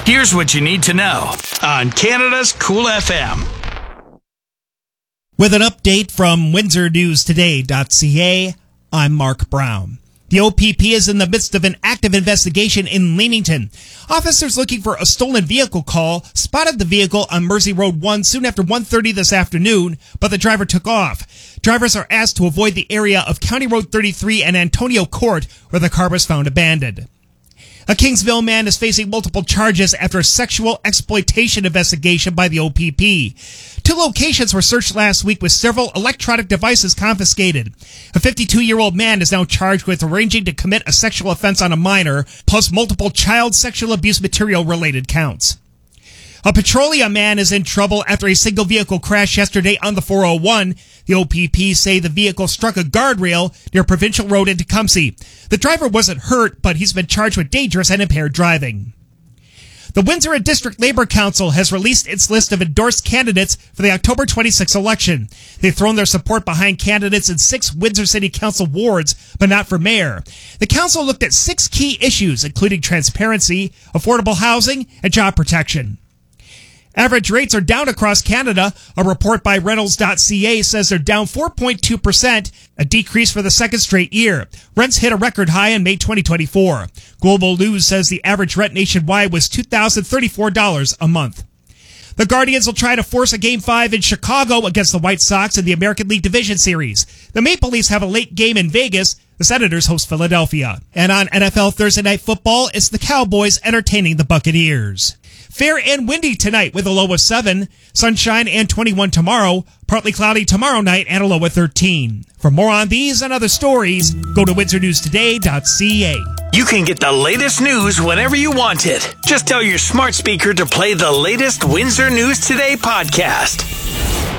Here's what you need to know on Canada's Cool FM. With an update from WindsorNewsToday.ca, I'm Mark Brown. The OPP is in the midst of an active investigation in Leamington. Officers looking for a stolen vehicle call spotted the vehicle on Mersey Road 1 soon after 1:30 this afternoon, but the driver took off. Drivers are asked to avoid the area of County Road 33 and Antonio Court, where the car was found abandoned. A Kingsville man is facing multiple charges after a sexual exploitation investigation by the OPP. 2 locations were searched last week with several electronic devices confiscated. A 52-year-old man is now charged with arranging to commit a sexual offense on a minor, plus multiple child sexual abuse material-related counts. A Petrolia man is in trouble after a single vehicle crash yesterday on the 401. The OPP say the vehicle struck a guardrail near Provincial Road in Tecumseh. The driver wasn't hurt, but he's been charged with dangerous and impaired driving. The Windsor District Labor Council has released its list of endorsed candidates for the October 26 election. They've thrown their support behind candidates in 6 Windsor City Council wards, but not for mayor. The council looked at 6 key issues, including transparency, affordable housing, and job protection. Average rates are down across Canada. A report by Rentals.ca says they're down 4.2%, a decrease for the second straight year. Rents hit a record high in May 2024. Global News says the average rent nationwide was $2,034 a month. The Guardians will try to force a Game 5 in Chicago against the White Sox in the American League Division Series. The Maple Leafs have a late game in Vegas. The Senators host Philadelphia. And on NFL Thursday Night Football, it's the Cowboys entertaining the Buccaneers. Fair and windy tonight with a low of 7. Sunshine and 21 tomorrow. Partly cloudy tomorrow night and a low of 13. For more on these and other stories, go to WindsorNewsToday.ca. You can get the latest news whenever you want it. Just tell your smart speaker to play the latest Windsor News Today podcast.